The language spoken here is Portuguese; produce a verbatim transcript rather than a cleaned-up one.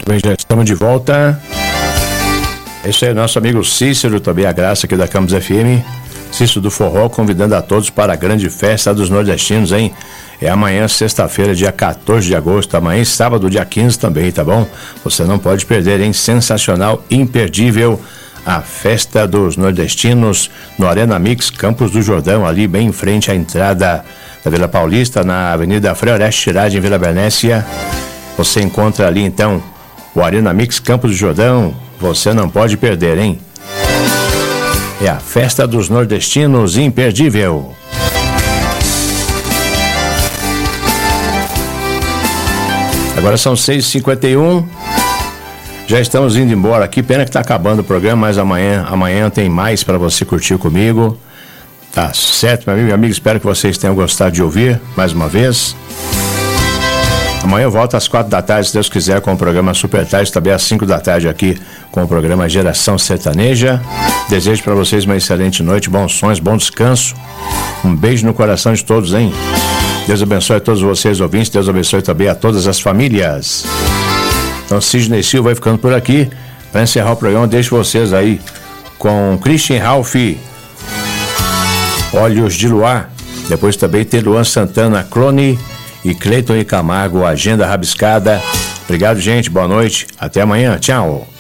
Bem, já estamos de volta. Esse é nosso amigo Cícero, também a Graça aqui da Campos F M. Cícero do Forró, convidando a todos para a grande festa dos nordestinos, hein? É amanhã, sexta-feira, dia quatorze de agosto. Amanhã, sábado, dia quinze também, tá bom? Você não pode perder, hein? Sensacional, imperdível. A festa dos nordestinos no Arena Mix, Campos do Jordão, ali bem em frente à entrada da Vila Paulista, na Avenida Frei Oreste Tirade, em Vila Bernécia. Você encontra ali, então, o Arena Mix, Campos do Jordão. Você não pode perder, hein? É a festa dos nordestinos, imperdível. Agora são seis e cinquenta e um. Já estamos indo embora aqui. Pena que está acabando o programa, mas amanhã, amanhã tem mais para você curtir comigo. Tá certo, meu amigo e amigo. Espero que vocês tenham gostado de ouvir mais uma vez. Amanhã eu volto às quatro da tarde, se Deus quiser, com o programa Super Tarde, também às cinco da tarde aqui com o programa Geração Sertaneja. Desejo para vocês uma excelente noite, bons sonhos, bom descanso. Um beijo no coração de todos, hein? Deus abençoe a todos vocês, ouvintes. Deus abençoe também a todas as famílias. Então, Sidney Silva vai ficando por aqui. Para encerrar o programa, deixo vocês aí com Christian Ralph, Olhos de Luar. Depois também tem Luan Santana, Clone e Cleiton e Camargo, Agenda Rabiscada. Obrigado, gente. Boa noite. Até amanhã. Tchau.